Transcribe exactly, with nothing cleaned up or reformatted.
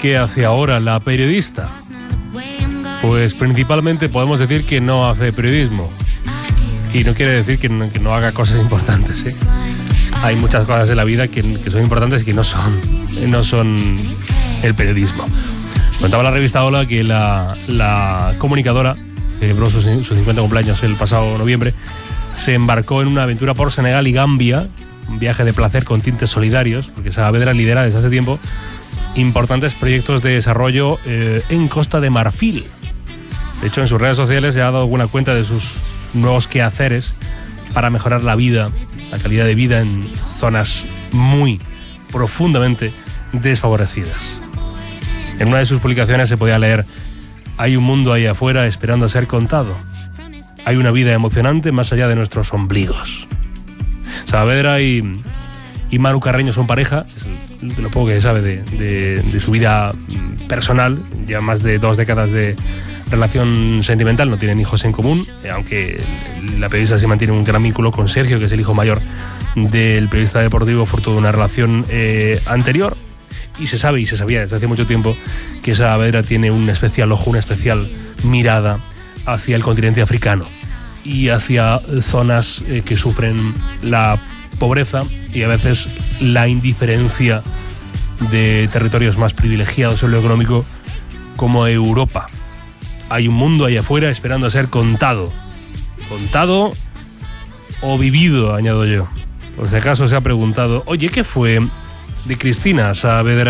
¿qué hace ahora la periodista? Pues principalmente podemos decir que no hace periodismo. Y no quiere decir que no, que no haga cosas importantes, ¿eh? Hay muchas cosas en la vida que, que son importantes y que no son, no son el periodismo. Contaba la revista Hola que la, la comunicadora celebró sus, sus cincuenta cumpleaños el pasado noviembre. Se embarcó en una aventura por Senegal y Gambia, un viaje de placer con tintes solidarios, porque Saavedra lidera desde hace tiempo importantes proyectos de desarrollo eh, en Costa de Marfil. De hecho, en sus redes sociales se ha dado alguna cuenta de sus nuevos quehaceres para mejorar la vida, la calidad de vida en zonas muy profundamente desfavorecidas. En una de sus publicaciones se podía leer: hay un mundo ahí afuera esperando a ser contado. Hay una vida emocionante más allá de nuestros ombligos. Saavedra y, y Manu Carreño son pareja, es lo poco que se sabe de, de, de su vida personal, ya más de dos décadas de relación sentimental, no tienen hijos en común, aunque la periodista se mantiene un gran vínculo con Sergio, que es el hijo mayor del periodista deportivo, fruto de una relación eh, anterior. Y se sabe, y se sabía desde hace mucho tiempo, que Saavedra tiene un especial ojo, una especial mirada hacia el continente africano y hacia zonas eh, que sufren la pobreza y a veces la indiferencia de territorios más privilegiados en lo económico, como Europa. Hay un mundo ahí afuera esperando a ser contado. Contado o vivido, añado yo. Por si acaso se ha preguntado: oye, ¿qué fue de Cristina Saavedra